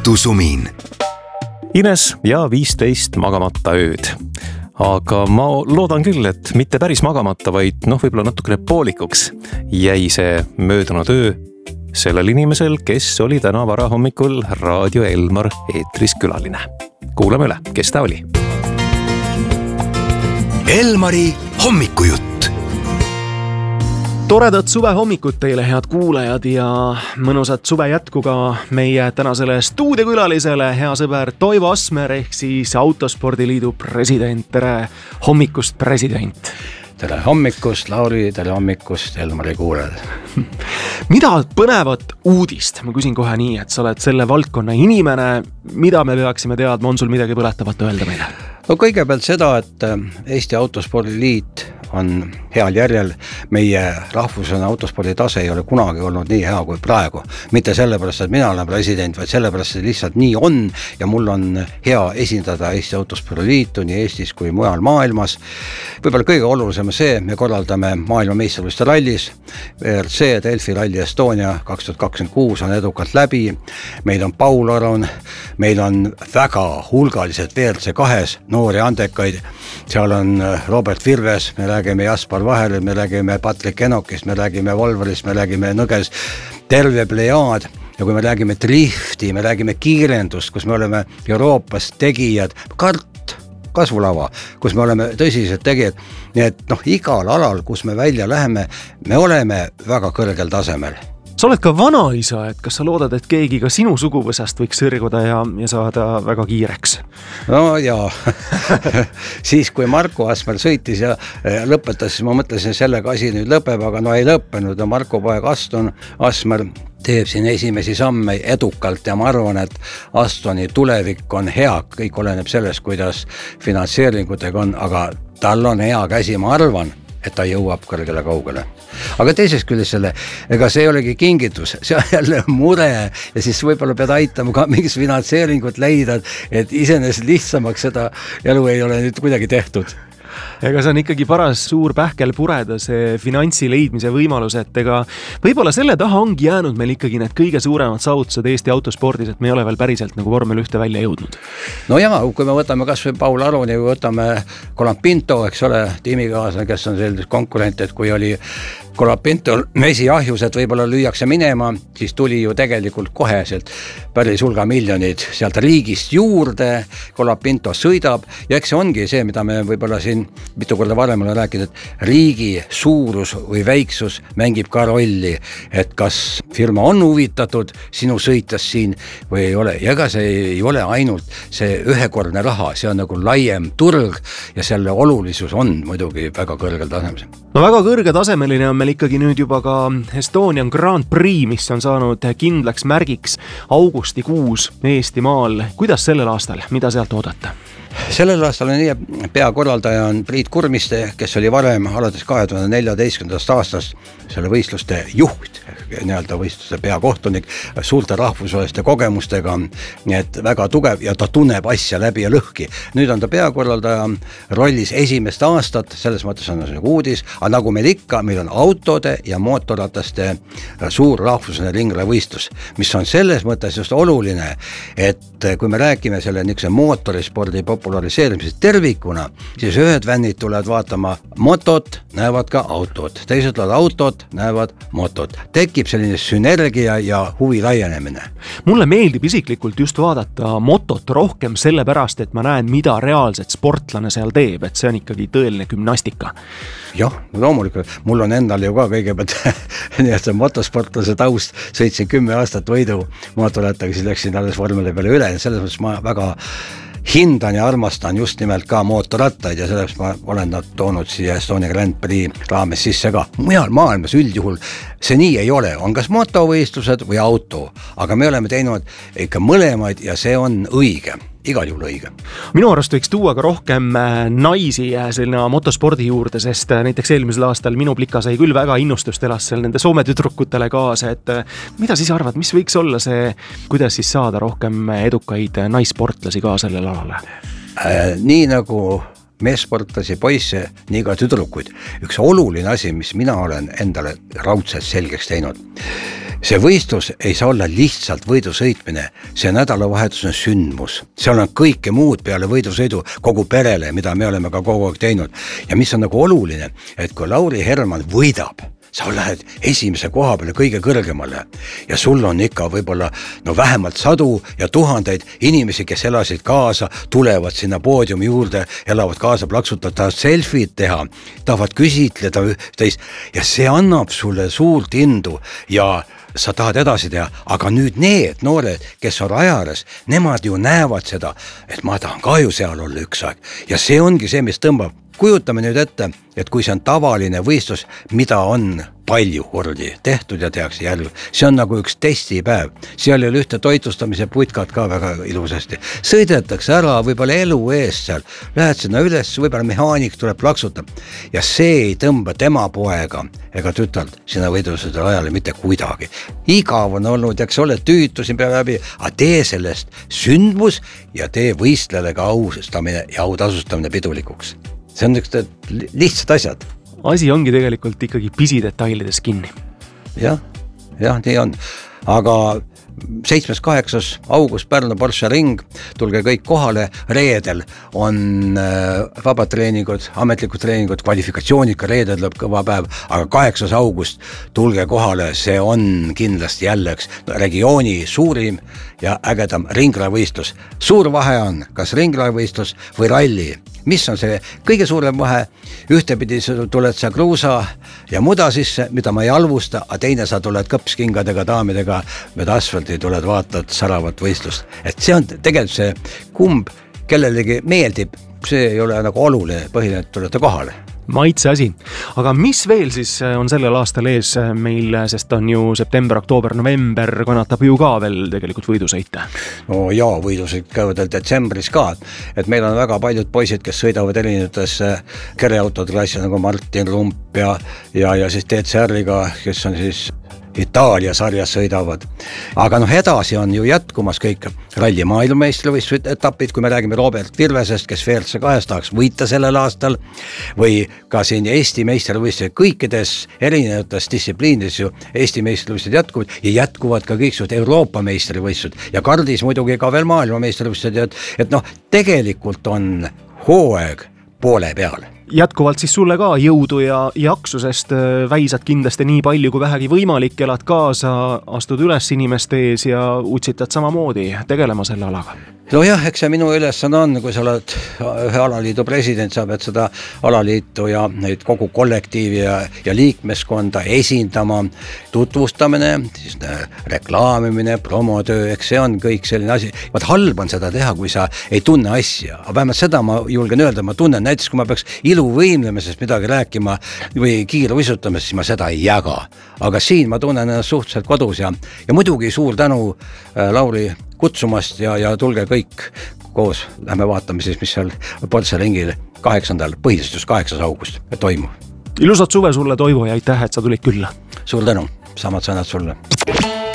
Jutusumin. Ines ja 15 magamata ööd. Aga ma loodan küll, et mitte päris magamata, vaid võib-olla natukene poolikuks jäi see möödunud öö sellel inimesel, kes oli täna varahommikul Raadio Elmar eetris külaline. Kuulame üle, kes ta oli. Elmari hommikujutt. Toredat suve hommikut teile, head kuulajad, ja mõnusat suve jätku ka meie tänasele stuudiokülalisele, hea sõber Toivo Asmer ehk siis Autospordiliidu president. Tere hommikust, president! Tere hommikust, Lauri, tere hommikust, Elmari kuulajad. Mida põnevat uudist? Ma küsin kohe nii, et sa oled selle valdkonna inimene. Mida me peaksime teadma? On sul midagi põletavat öelda meile? No kõigepealt seda, et Eesti Autospordiliit on heal järjel. Meie rahvusena autospordi tase ei ole kunagi olnud nii hea kui praegu. Mitte sellepärast, et mina olen president, vaid sellepärast, et lihtsalt nii on ja mul on hea esindada Eesti Autospordiliitu nii Eestis kui mujal maailmas. Võib-olla kõige olulisem see, me korraldame maailmameistrivõistluste rallis. WRC Delfi Rally Estonia 2026 on edukalt läbi. Meil on Paul Aron, meil on väga hulgalised WRC 2 noori andekaid. Seal on Robert Virves, me räägime Jaspar Vaheril, me räägime Patrick Enokist, me räägime Volverist, me räägime Nõges, terve plejaad. Ja kui me räägime drifti, me räägime kiirendust, kus me oleme Euroopas tegijad, kasvulava, kus me oleme tõsised tegijad. Nii et igal alal, kus me välja läheme, me oleme väga kõrgel tasemel. Sa oled ka vanaisa, et kas sa loodad, et keegi ka sinu suguvõsast võiks sõrguda ja saada väga kiireks? No jaa, siis kui Marko Asmer sõitis ja lõpetas, siis ma mõtlesin, sellega asi nüüd lõpeb, aga ei lõppenud. Ja Marko poeg Asmer teeb siin esimesi samme edukalt ja ma arvan, et Astoni tulevik on hea. Kõik oleneb sellest, kuidas finantseeringutega on, aga tal on hea käsi, ma arvan, et ta jõuab kõrgele kaugele. Aga teisest küljest ega see ei olegi kingitus, see on jälle mure ja siis võib-olla pead aitama ka mingis finantseeringut leida, et iseenesest lihtsamaks seda elu ei ole nüüd kuidagi tehtud. Ega see on ikkagi paras suur pähkel pureda see finantsi leidmise võimalus, et ega võib-olla selle taha ongi jäänud meil ikkagi need kõige suuremad saavutused Eesti autospordis, et me ei ole veel päriselt nagu vormel 1 välja jõudnud. No jaa, kui me võtame kas või Paul Aroni või võtame Colapinto, eks ole, tiimikaaslane, kes on sellised konkurent, et kui oli Colapinto mesiahjus, et võib-olla lüüakse minema, siis tuli ju tegelikult koheselt päris hulga miljonid sealt riigist juurde, Colapinto sõidab ja eks see ongi see, mida me võib-olla siin mitu korda varem olen rääkinud, et riigi suurus või väiksus mängib ka rolli, et kas firma on huvitatud sinu sõitas siin või ei ole. Ja ega see ei ole ainult see ühekordne raha, see on nagu laiem turg ja selle olulisus on muidugi väga kõrgel tasemel. No väga kõrge tasemeline on meil ikkagi nüüd juba ka Estonian Grand Prix, mis on saanud kindlaks märgiks augustikuus Eestimaal. Kuidas sellel aastal, mida sealt oodata? Sellel aastal on nii, peakorraldaja on Priit Kurmiste, kes oli varem alates 2014. aastast selle võistluste juht, nii-öelda võistluste peakohtunik, suurte rahvusvaheliste kogemustega, nii et väga tugev ja ta tunneb asja läbi ja lõhki. Nüüd on ta peakorraldaja rollis esimest aastat, selles mõttes on see uudis, aga nagu meil ikka, meil on autode ja mootorrataste suur rahvusvaheline ringravõistlus, mis on selles mõttes just oluline, et kui me räägime selle niisuguse mootorispordi populariseerimisest tervikuna, siis ühed vännid tulevad vaatama motot, näevad ka autot, teised tulevad autot, näevad motot. Tekib selline sünergia ja huvi laienemine. Mulle meeldib isiklikult just vaadata motot rohkem sellepärast, et ma näen, mida reaalselt sportlane seal teeb, et see on ikkagi tõeline gümnastika. Jah, loomulikult. Mul on endal ju ka kõigepealt nii et see motosportlase taust, sõitsin 10 aastat võidu mootorrattaga, siis läksin alles vormele peale üle ja selles mõttes ma väga hindan ja armastan just nimelt ka mootorrattaid ja selleks ma olen nad toonud siia Estonia Grand Prix raames sisse ka. Mujal maailmas üldjuhul see nii ei ole, on kas motovõistlused või auto, aga me oleme teinud ikka mõlemaid ja see on õige. Igal juhul õige. Minu arust võiks tuua ka rohkem naisi selline motospordi juurde, sest näiteks eelmisel aastal minu plika sai küll väga innustust elas seal nende Soome tüdrukutele kaasa, et mida siis arvad, mis võiks olla see, kuidas siis saada rohkem edukaid naissportlasi ka sellel alale? Nii nagu meessportlasi, poisse, nii ka tüdrukuid. Üks oluline asi, mis mina olen endale raudselt selgeks teinud. see võistlus ei saa olla lihtsalt võidu sõitmine, see nädalavahetus on sündmus, seal on kõike muud peale võidusõidu kogu perele, mida me oleme ka kogu aeg teinud. Ja mis on nagu oluline, et kui Lauri Herman võidab, sa lähed esimese koha peale kõige kõrgemale ja sul on ikka võib-olla vähemalt 100 ja 1000 inimesi, kes elasid kaasa, tulevad sinna poodiumi juurde, elavad kaasa, plaksutavad, tahavad selfie'd teha, tahavad küsitleda üht-teist ja see annab sulle suurt indu ja sa tahad edasi teha, aga nüüd need noored, kes on raja ääres, nemad ju näevad seda, et ma tahan ka ju seal olla üks aeg ja see ongi see, mis tõmbab. Kujutame nüüd ette, et kui see on tavaline võistlus, mida on palju kordi tehtud ja tehakse jälle, see on nagu üks testipäev, seal ei ole ühte toitlustamise putkat ka väga ilusasti, sõidetakse ära võib-olla elu eest seal, lähed sinna üles, võib-olla mehaanik tuleb plaksutab ja see ei tõmba tema poega ega tütalt sinna võidusõidu ajale mitte kuidagi. Igav on olnud, eks ole, tüütusin peale läbi, aga tee sellest sündmus ja tee võistlejale ka austamine ja autasustamine pidulikuks. See on üks lihtsad asjad. Asi ongi tegelikult ikkagi pisidetailides kinni. Jah, nii on. Aga 7.8. august Pärnu Porsche ring, tulge kõik kohale, reedel on vabad treeningud, ametlikud treeningud, kvalifikatsioonid, ka reedel tuleb kõva päev, aga 8. august tulge kohale, see on kindlasti jälle regiooni suurim ja ägedam ringravõistlus. Suur vahe on, kas ringravõistlus või ralli. Mis on see kõige suurem vahe? Ühtepidi tuled sa kruusa ja muda sisse, mida ma ei alvusta, aga teine sa tuled kõpskingadega, daamidega, mööda asfalti tuled, vaatad säravat võistlust. Et see on tegelikult see, kumb kellelegi meeldib, see ei ole nagu oluline, põhiline, et tulete kohale. Maitse asi. Aga mis veel siis on sellel aastal ees meil, sest on ju september, oktoober, november, kannatab ju ka veel tegelikult võidusõite? No jaa, võidusõit käivad detsembris ka, et meil on väga paljud poisid, kes sõidavad erinevates kereautode klassi nagu Martin Rump ja siis DCR-iga, kes on siis Itaalia sarjas sõidavad. Aga edasi on ju jätkumas kõik ralli maailmameistrivõistlused etapid, kui me räägime Robert Virvesest, kes WRC2 tahaks võita sellel aastal, või ka siin Eesti meistrivõistlused, kõikides erinevates distsipliinides ju Eesti meistrivõistlused jätkuvad ja jätkuvad ka kõik Euroopa meistrivõistlused ja kardis muidugi ka veel maailma meistrivõistlused, et tegelikult on hooaeg poole peal. Jätkuvalt siis sulle ka jõudu ja jaksu, sest väisad kindlasti nii palju kui vähegi võimalik, elad kaasa, astud üles inimeste ees ja utsitad samamoodi tegelema selle alaga. No jah, eks see minu ülesanne on, kui sa oled ühe alaliidu president, sa pead seda alaliitu ja neid kogu kollektiivi ja liikmeskonda esindama, tutvustamine, siis reklaamimine, promotöö, eks see on kõik selline asi. Vaat halb on seda teha, kui sa ei tunne asja, aga vähemalt seda ma julgen öelda, ma tunnen näiteks, kui ma peaks iluvõimlemisest midagi rääkima või kiirvõisutamist, siis ma seda ei jaga. Aga siin ma tunnen ennast suhteliselt kodus ja muidugi suur tänu Lauri kutsumast ja tulge kõik koos. Lähme vaatame siis, mis seal Porsche ringil 8. põhilistus 8. august toimub. Ilusat suve sulle, Toivo, ja aitäh, et sa tulid külla. Suur tänu, samad sõnad sulle.